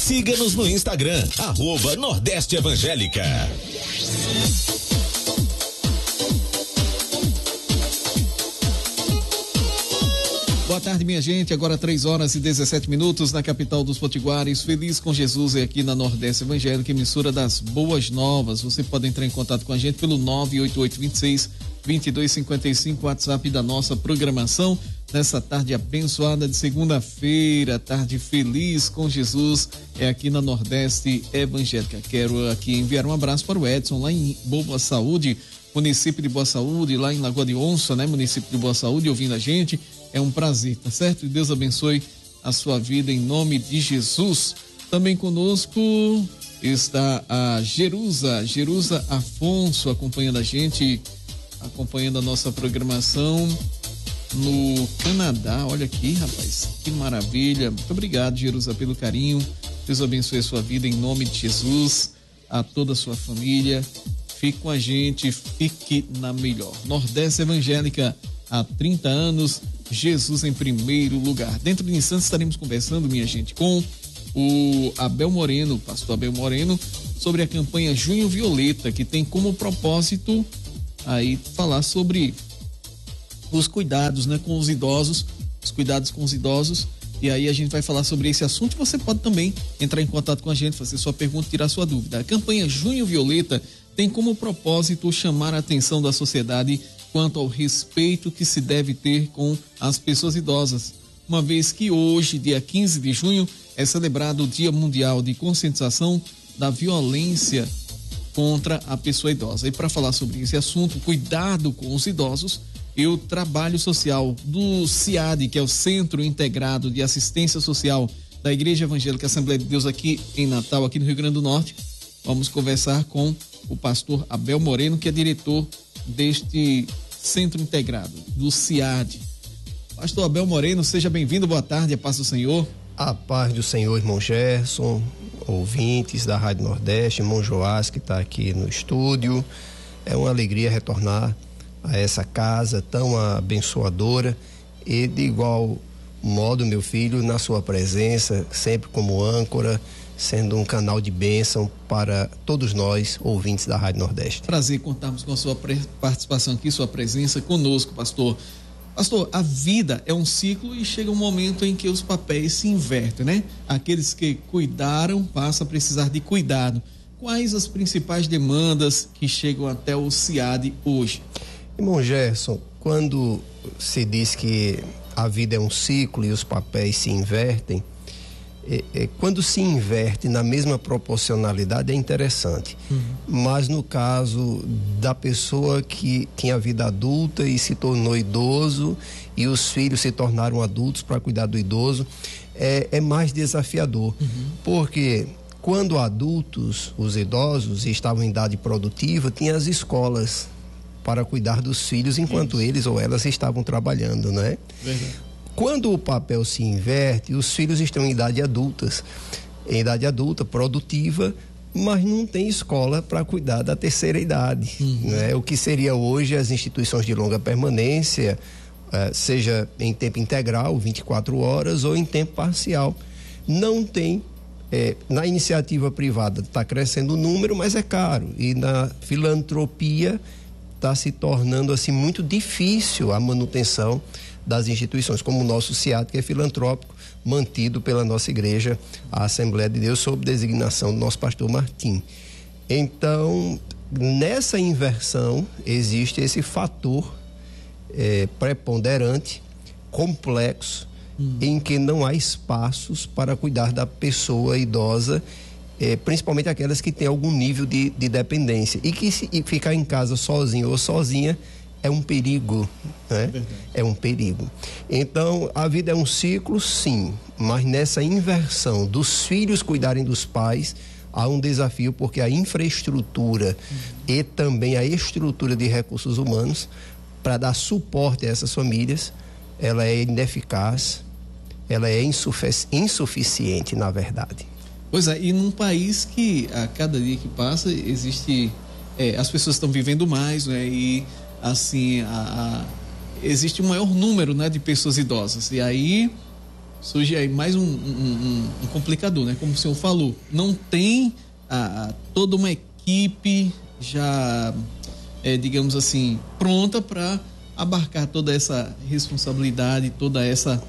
Siga-nos no Instagram, @Nordeste Evangélica. Boa tarde, minha gente. Agora 3h17 na capital dos Potiguares. Feliz com Jesus é aqui na Nordeste Evangélica, emissora das Boas Novas. Você pode entrar em contato com a gente pelo 98826-2255, WhatsApp da nossa programação. Nessa tarde abençoada de segunda-feira, tarde feliz com Jesus é aqui na Nordeste Evangélica. Quero aqui enviar um abraço para o Edson, lá em Boa Saúde, município de Boa Saúde, lá em Lagoa de Onça, né? Município de Boa Saúde, ouvindo a gente. É um prazer, tá certo? E Deus abençoe a sua vida em nome de Jesus. Também conosco está a Jerusa Afonso, acompanhando a gente, acompanhando a nossa programação no Canadá. Olha aqui, rapaz, que maravilha. Muito obrigado, Jerusa, pelo carinho. Deus abençoe a sua vida em nome de Jesus, a toda a sua família. Fique com a gente, fique na melhor. Nordeste Evangélica, há 30 anos, Jesus em primeiro lugar. Dentro de instantes estaremos conversando, minha gente, com o Abel Moreno, pastor Abel Moreno, sobre a campanha Junho Violeta, que tem como propósito aí falar sobre os cuidados, né, com os idosos, os cuidados com os idosos. E aí a gente vai falar sobre esse assunto. Você pode também entrar em contato com a gente, fazer sua pergunta, tirar sua dúvida. A campanha Junho Violeta tem como propósito chamar a atenção da sociedade quanto ao respeito que se deve ter com as pessoas idosas, uma vez que hoje, dia 15 de junho, é celebrado o Dia Mundial de Conscientização da Violência contra a Pessoa Idosa. E para falar sobre esse assunto, cuidado com os idosos, o trabalho social do CIAD, que é o Centro Integrado de Assistência Social da Igreja Evangélica Assembleia de Deus aqui em Natal, aqui no Rio Grande do Norte. Vamos conversar com o pastor Abel Moreno, que é diretor deste Centro Integrado, do CIAD. Pastor Abel Moreno, seja bem-vindo, boa tarde, a paz do Senhor. A paz do Senhor, irmão Gerson, ouvintes da Rádio Nordeste, irmão Joás, que está aqui no estúdio. É uma alegria retornar a essa casa tão abençoadora e de igual modo, meu filho, na sua presença, sempre como âncora, sendo um canal de bênção para todos nós, ouvintes da Rádio Nordeste. Prazer contarmos com a sua participação aqui, sua presença conosco, pastor. Pastor, a vida é um ciclo e chega um momento em que os papéis se invertem, né? Aqueles que cuidaram passam a precisar de cuidado. Quais as principais demandas que chegam até o CIAD hoje? Irmão Gerson, quando se diz que a vida é um ciclo e os papéis se invertem, quando se inverte na mesma proporcionalidade é interessante, mas no caso da pessoa que tinha vida adulta e se tornou idoso e os filhos se tornaram adultos para cuidar do idoso, é mais desafiador, porque quando adultos, os idosos estavam em idade produtiva, tinha as escolas para cuidar dos filhos enquanto eles ou elas estavam trabalhando, né? Verdade. Quando o papel se inverte, os filhos estão em idade adulta, produtiva, mas não tem escola para cuidar da terceira idade, né? O que seria hoje as instituições de longa permanência, seja em tempo integral, 24 horas, ou em tempo parcial. Não tem, na iniciativa privada está crescendo o número, mas é caro, e na filantropia está se tornando assim muito difícil a manutenção das instituições, como o nosso CIAD, que é filantrópico, mantido pela nossa igreja, a Assembleia de Deus, sob designação do nosso pastor Martim. Então, nessa inversão, existe esse fator preponderante, complexo, em que não há espaços para cuidar da pessoa idosa, principalmente aquelas que têm algum nível de dependência, e que ficar em casa sozinho ou sozinha é um perigo, né? É um perigo. Então, a vida é um ciclo, sim, mas nessa inversão dos filhos cuidarem dos pais, há um desafio, porque a infraestrutura e também a estrutura de recursos humanos para dar suporte a essas famílias, ela é ineficaz, ela é insuficiente, na verdade. Pois é, e num país que a cada dia que passa existe, as pessoas estão vivendo mais, né? E assim, existe um maior número, né, de pessoas idosas. E aí surge aí mais um complicador, né? Como o senhor falou, não tem toda uma equipe já, digamos assim, pronta para abarcar toda essa responsabilidade, toda essa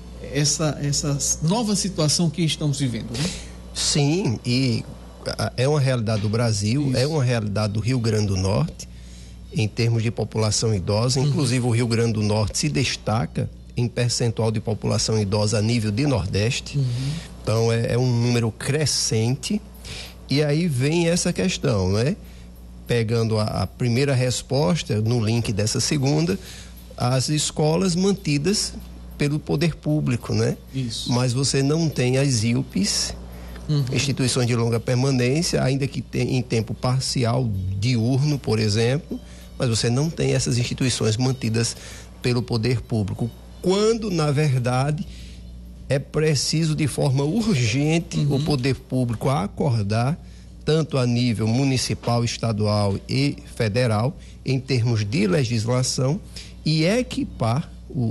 nova situação que estamos vivendo, né? Sim, e é uma realidade do Brasil, isso. É uma realidade do Rio Grande do Norte, em termos de população idosa. Inclusive o Rio Grande do Norte se destaca em percentual de população idosa a nível de Nordeste. Então é um número crescente. E aí vem essa questão, né? Pegando a primeira resposta no link dessa segunda, as escolas mantidas pelo poder público, né? Isso. Mas você não tem as IUPs, instituições de longa permanência, ainda que em tempo parcial, diurno, por exemplo, mas você não tem essas instituições mantidas pelo poder público, quando, na verdade, é preciso de forma urgente o poder público acordar, tanto a nível municipal, estadual e federal, em termos de legislação, e equipar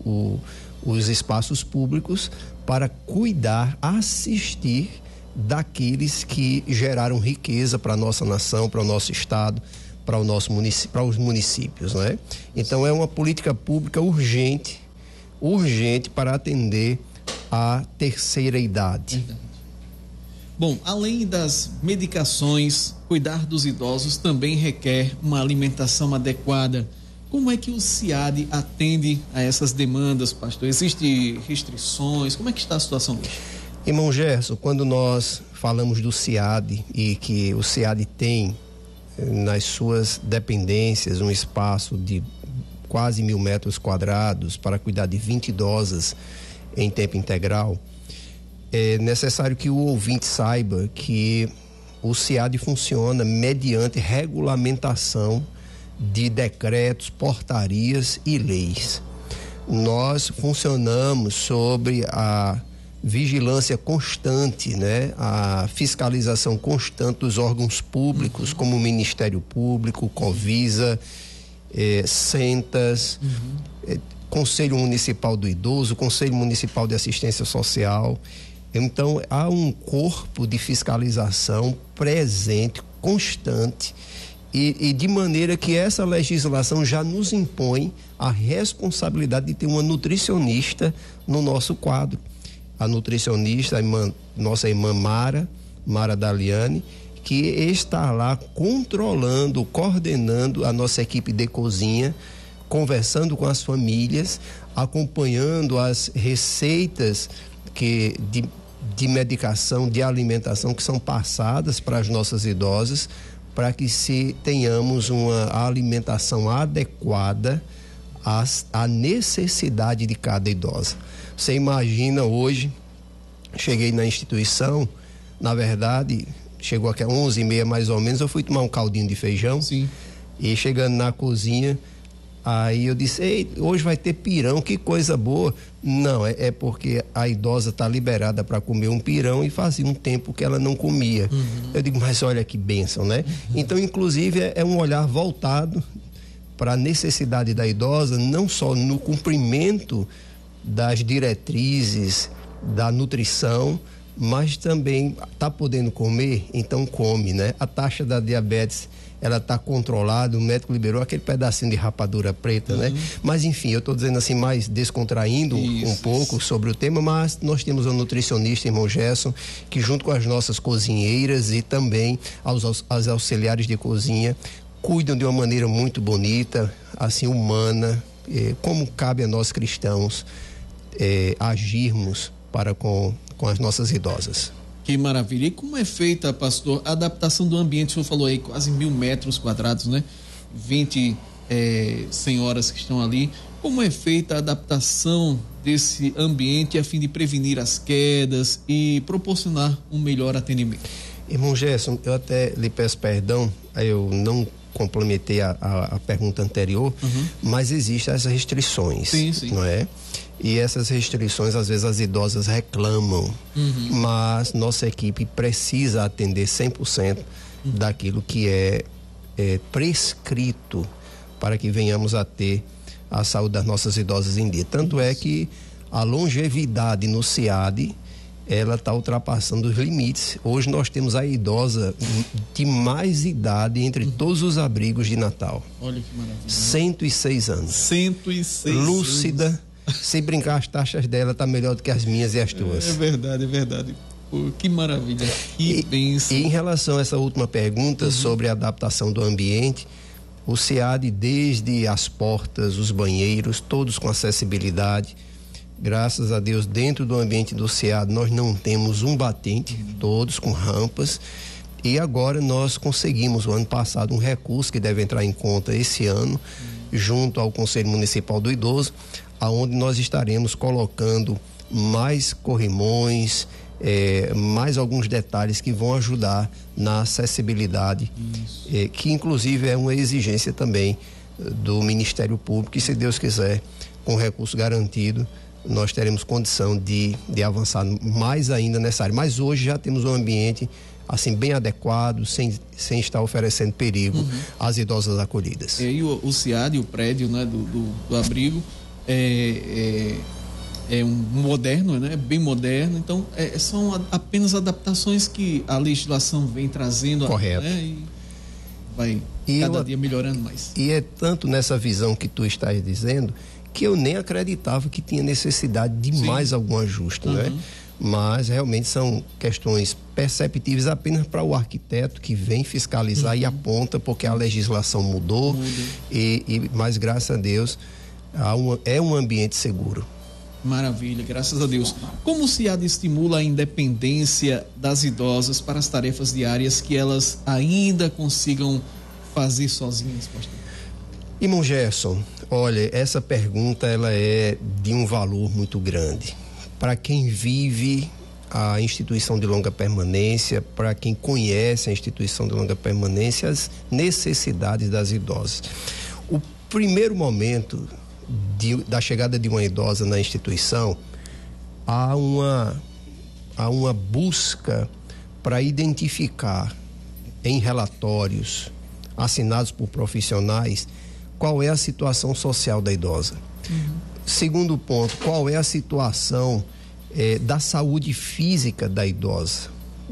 os espaços públicos para cuidar, assistir daqueles que geraram riqueza para a nossa nação, para o nosso estado, para o nosso município, para os municípios, né? Então é uma política pública urgente para atender a terceira idade. Bom, além das medicações, cuidar dos idosos também requer uma alimentação adequada. Como é que o SEAD atende a essas demandas, pastor? Existem restrições? Como é que está a situação hoje? Irmão Gerson, quando nós falamos do SEAD e que o SEAD tem nas suas dependências um espaço de quase 1.000 metros quadrados para cuidar de 20 idosas em tempo integral, é necessário que o ouvinte saiba que o SEAD funciona mediante regulamentação de decretos, portarias e leis. Nós funcionamos sobre a vigilância constante, né? A fiscalização constante dos órgãos públicos, como o Ministério Público, Covisa, Centas, Conselho Municipal do Idoso, Conselho Municipal de Assistência Social. Então, há um corpo de fiscalização presente, constante, e de maneira que essa legislação já nos impõe a responsabilidade de ter uma nutricionista no nosso quadro. A nutricionista, nossa irmã Mara Daliane, que está lá controlando, coordenando a nossa equipe de cozinha, conversando com as famílias, acompanhando as receitas de medicação, de alimentação que são passadas para as nossas idosas, para que tenhamos uma alimentação adequada à necessidade de cada idosa. Você imagina hoje, cheguei na instituição, na verdade, chegou aqui às 11h30 mais ou menos, eu fui tomar um caldinho de feijão. Sim. E chegando na cozinha, aí eu disse, ei, hoje vai ter pirão, que coisa boa. Não, é porque a idosa está liberada para comer um pirão e fazia um tempo que ela não comia. Eu digo, mas olha que bênção, né? Então, inclusive, é um olhar voltado para a necessidade da idosa, não só no cumprimento das diretrizes da nutrição, mas também está podendo comer, então come, né? A taxa da diabetes, ela está controlada, o médico liberou aquele pedacinho de rapadura preta, né? Mas enfim, eu estou dizendo assim, mais descontraindo um pouco sobre o tema, mas nós temos um nutricionista, irmão Gerson, que junto com as nossas cozinheiras e também aos auxiliares de cozinha, cuidam de uma maneira muito bonita, assim, humana, como cabe a nós cristãos agirmos para com as nossas idosas. Que maravilha. E como é feita, pastor, a adaptação do ambiente? O senhor falou aí quase 1.000 metros quadrados, né? 20 senhoras que estão ali. Como é feita a adaptação desse ambiente a fim de prevenir as quedas e proporcionar um melhor atendimento? Irmão Gerson, eu até lhe peço perdão, eu não complementei a pergunta anterior, mas existem as restrições, não é? E essas restrições, às vezes, as idosas reclamam, mas nossa equipe precisa atender 100% daquilo que é prescrito para que venhamos a ter a saúde das nossas idosas em dia. Tanto é que a longevidade no SEAD, ela está ultrapassando os limites. Hoje nós temos a idosa de mais idade entre todos os abrigos de Natal. Olha que maravilha. 106 anos. 106 Lúcida. anos. Se brincar, as taxas dela tá melhor do que as minhas e as tuas. É verdade, é verdade. Pô, que maravilha. Que bênção. E em relação a essa última pergunta sobre a adaptação do ambiente, o SEAD, desde as portas, os banheiros, todos com acessibilidade. Graças a Deus, dentro do ambiente do SEAD, nós não temos um batente, todos com rampas. E agora nós conseguimos, o ano passado, um recurso que deve entrar em conta esse ano, junto ao Conselho Municipal do Idoso, aonde nós estaremos colocando mais corrimões, mais alguns detalhes que vão ajudar na acessibilidade, que inclusive é uma exigência também do Ministério Público, e se Deus quiser, com recurso garantido, nós teremos condição de avançar mais ainda nessa área. Mas hoje já temos um ambiente assim bem adequado, sem estar oferecendo perigo às idosas acolhidas. E o SEAD, o prédio, né, do abrigo, é um moderno, né, bem moderno. Então são apenas adaptações que a legislação vem trazendo. Correto. Né, e vai cada dia melhorando mais. E é tanto nessa visão que tu estás dizendo que eu nem acreditava que tinha necessidade de mais algum ajuste, né? Mas realmente são questões perceptíveis apenas para o arquiteto que vem fiscalizar e aponta, porque a legislação mudou. Mas graças a Deus é um ambiente seguro. Maravilha, graças a Deus. Como o SEAD estimula a independência das idosas para as tarefas diárias que elas ainda consigam fazer sozinhas, pastor? Irmão Gerson, olha, essa pergunta ela é de um valor muito grande. Para quem vive a instituição de longa permanência, para quem conhece a instituição de longa permanência, as necessidades das idosas. O primeiro momento da chegada de uma idosa na instituição, há uma busca para identificar em relatórios assinados por profissionais qual é a situação social da idosa. Segundo ponto, qual é a situação da saúde física da idosa,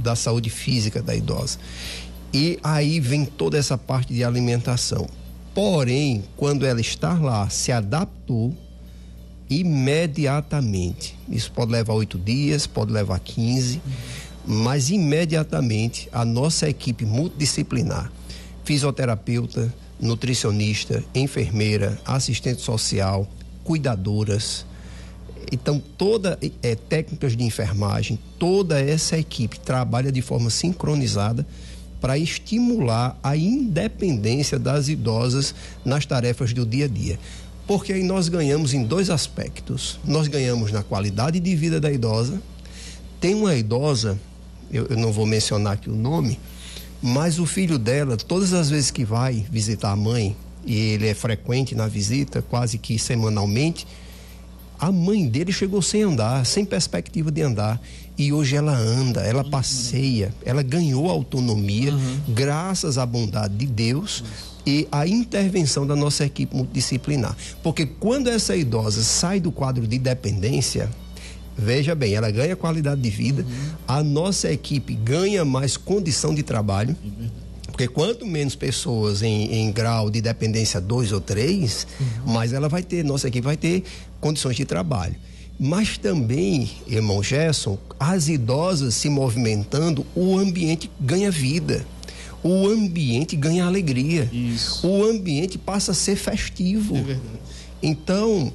E aí vem toda essa parte de alimentação. Porém, quando ela está lá, se adaptou imediatamente. Isso pode levar 8 dias, pode levar 15, mas imediatamente a nossa equipe multidisciplinar, fisioterapeuta, nutricionista, enfermeira, assistente social, cuidadoras, então técnicas de enfermagem, toda essa equipe trabalha de forma sincronizada para estimular a independência das idosas nas tarefas do dia a dia. Porque aí nós ganhamos em 2 aspectos. Nós ganhamos na qualidade de vida da idosa. Tem uma idosa, eu não vou mencionar aqui o nome, mas o filho dela, todas as vezes que vai visitar a mãe, e ele é frequente na visita, quase que semanalmente, a mãe dele chegou sem andar, sem perspectiva de andar, e hoje ela anda, ela passeia, ela ganhou autonomia, graças à bondade de Deus e à intervenção da nossa equipe multidisciplinar. Porque quando essa idosa sai do quadro de dependência, veja bem, ela ganha qualidade de vida, a nossa equipe ganha mais condição de trabalho, porque quanto menos pessoas em grau de dependência 2 ou 3, mais nossa equipe vai ter condições de trabalho. Mas também, irmão Gerson, as idosas se movimentando, o ambiente ganha vida, o ambiente ganha alegria, o ambiente passa a ser festivo. É verdade. Então,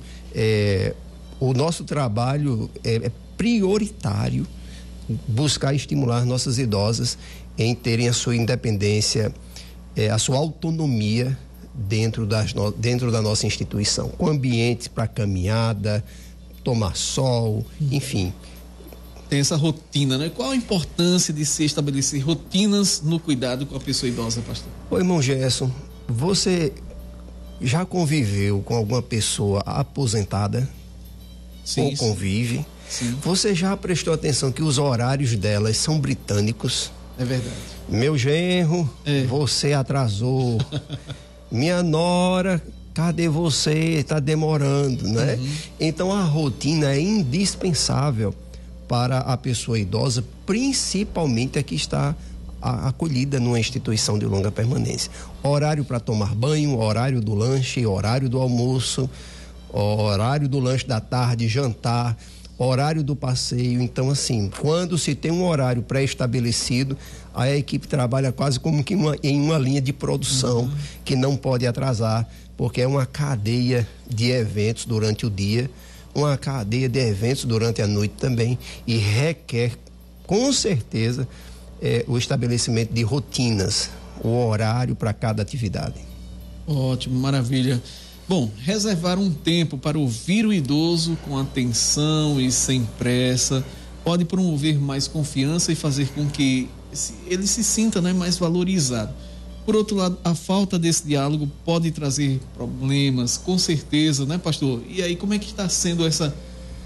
o nosso trabalho é prioritário buscar estimular nossas idosas em terem a sua independência, a sua autonomia dentro da nossa instituição, com ambiente para caminhada, tomar sol, enfim. Tem essa rotina, né? Qual a importância de se estabelecer rotinas no cuidado com a pessoa idosa, pastor? Ô, irmão Gerson, você já conviveu com alguma pessoa aposentada? Sim, ou convive? Sim. Você já prestou atenção que os horários delas são britânicos? É verdade. Meu genro, você atrasou. Minha nora cadê você? Está demorando, né? Então a rotina é indispensável para a pessoa idosa, principalmente a que está acolhida numa instituição de longa permanência. Horário para tomar banho, horário do lanche, horário do almoço, horário do lanche da tarde, jantar, horário do passeio. Então, assim, quando se tem um horário pré-estabelecido, a equipe trabalha quase como que em uma linha de produção que não pode atrasar, porque é uma cadeia de eventos durante o dia, uma cadeia de eventos durante a noite também, e requer, com certeza, o estabelecimento de rotinas, o horário para cada atividade. Ótimo, maravilha. Bom, reservar um tempo para ouvir o idoso com atenção e sem pressa pode promover mais confiança e fazer com que ele se sinta, né, mais valorizado. Por outro lado, a falta desse diálogo pode trazer problemas, com certeza, né, pastor? E aí, como é que está sendo essa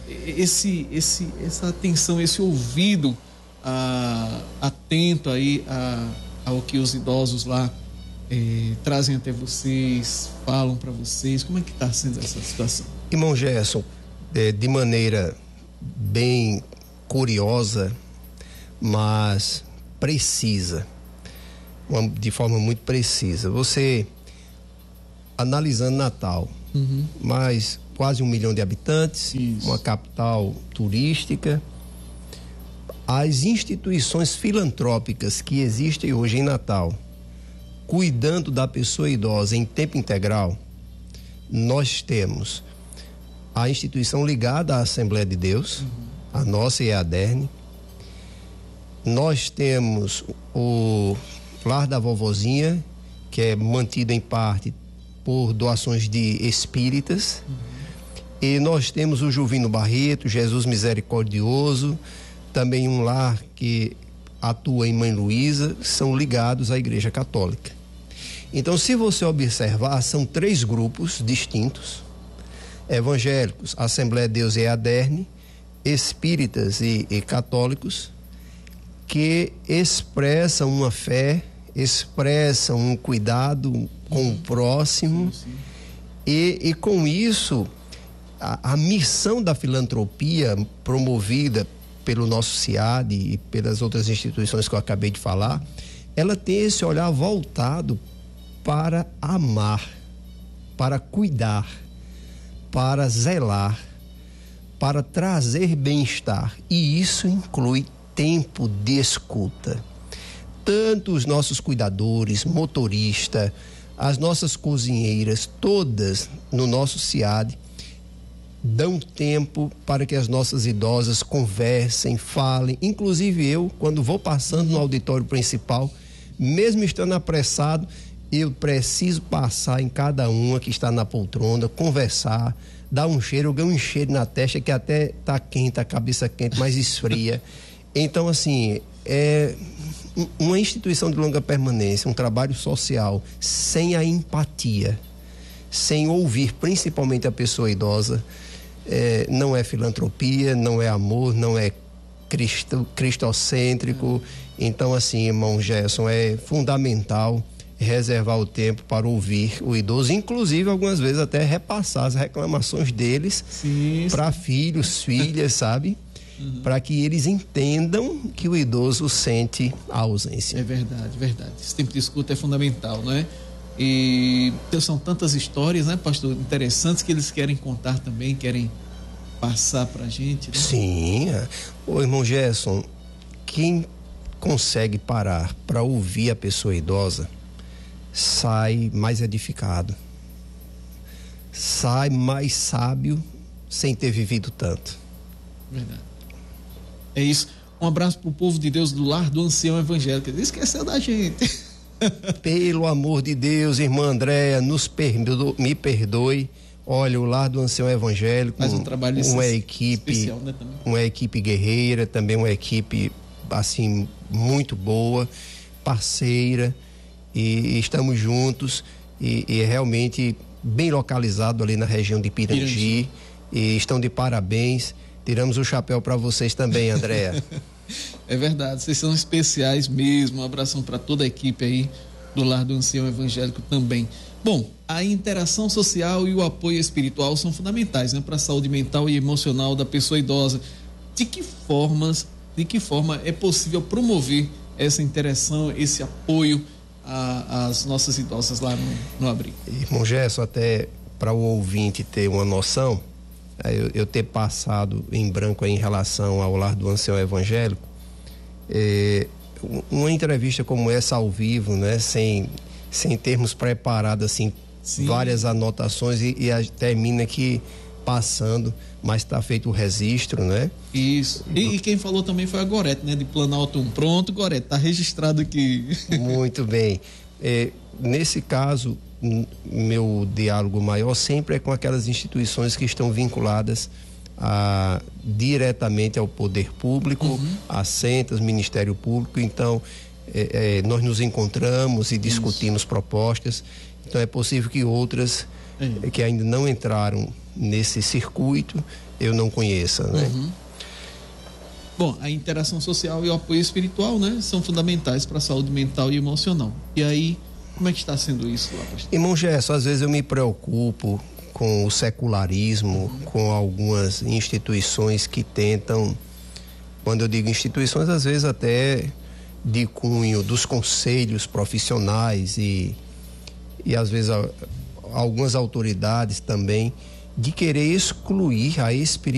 atenção, esse ouvido atento aí ao que os idosos lá trazem até vocês, falam para vocês? Como é que está sendo essa situação? Irmão Gerson, de maneira bem curiosa, mas precisa, de forma muito precisa. Você, analisando Natal, mais quase 1 milhão de habitantes, uma capital turística, as instituições filantrópicas que existem hoje em Natal, cuidando da pessoa idosa em tempo integral, nós temos a instituição ligada à Assembleia de Deus, a nossa e a ADERN. Nós temos o Lar da Vovozinha, que é mantido em parte por doações de espíritas. E nós temos o Juvino Barreto, Jesus Misericordioso, também um lar que atua em Mãe Luísa, são ligados à Igreja Católica. Então, se você observar, são 3 grupos distintos: evangélicos, Assembleia de Deus e ADERN, espíritas e católicos, que expressam uma fé, expressam um cuidado com o próximo. E com isso, a missão da filantropia promovida pelo nosso CIAD e pelas outras instituições que eu acabei de falar, ela tem esse olhar voltado para amar, para cuidar, para zelar, para trazer bem-estar. E isso inclui tempo de escuta. Tanto os nossos cuidadores, motorista, as nossas cozinheiras, todas no nosso CIAD, dão tempo para que as nossas idosas conversem, falem. Inclusive eu, quando vou passando no auditório principal, mesmo estando apressado, eu preciso passar em cada uma que está na poltrona, conversar, dar um cheiro. Eu ganho um cheiro na testa que até está quente, a cabeça quente, mas esfria. Então, assim, uma instituição de longa permanência, um trabalho social sem a empatia, sem ouvir principalmente a pessoa idosa, não é filantropia, não é amor, não é cristocêntrico. Então, assim, irmão Gerson, é fundamental reservar o tempo para ouvir o idoso, inclusive algumas vezes até repassar as reclamações deles para filhos, filhas, sabe? Para que eles entendam que o idoso sente a ausência. É verdade, verdade. Esse tempo de escuta é fundamental, não é? E são tantas histórias, né, pastor, interessantes, que eles querem contar também, querem passar para a gente, né? Sim. Ô, irmão Gerson, quem consegue parar para ouvir a pessoa idosa sai mais edificado, sai mais sábio sem ter vivido tanto. Verdade. É isso. Um abraço pro povo de Deus do Lar do Ancião Evangélico. Ele esqueceu da gente. Pelo amor de Deus, irmã Andréia, me perdoe. Olha, o Lar do Ancião Evangélico, faz um trabalho especial, né, também. Uma equipe guerreira, também uma equipe assim muito boa, parceira, e estamos juntos e realmente bem localizado ali na região de Pirangi, e estão de parabéns. Tiramos o chapéu para vocês também, Andréia. É verdade, vocês são especiais mesmo. Um abração para toda a equipe aí do Lar do Ancião Evangélico também. Bom, a interação social e o apoio espiritual são fundamentais, né, para a saúde mental e emocional da pessoa idosa. De que forma é possível promover essa interação, esse apoio às nossas idosas lá no abrigo? Irmão Gerson, até para o ouvinte ter uma noção, eu ter passado em branco em relação ao Lar do Ancião Evangélico, uma entrevista como essa ao vivo, né, sem termos preparado assim, sim, várias anotações e termina aqui passando, mas está feito o registro, né? Isso. E quem falou também foi a Gorete, né? De Planalto 1. Pronto, Gorete, está registrado aqui. Muito bem. Nesse caso, meu diálogo maior sempre é com aquelas instituições que estão vinculadas diretamente ao poder público, a Centas, Ministério Público. Então, nós nos encontramos e discutimos propostas. Então, é possível que outras que ainda não entraram nesse circuito eu não conheça, né? Bom, a interação social e o apoio espiritual, né, são fundamentais para a saúde mental e emocional. E aí, como é que está sendo isso lá, pastor? Irmão Gerson, às vezes eu me preocupo com o secularismo, com algumas instituições que tentam, quando eu digo instituições, às vezes até de cunho dos conselhos profissionais e às vezes algumas autoridades também, de querer excluir a espiritualidade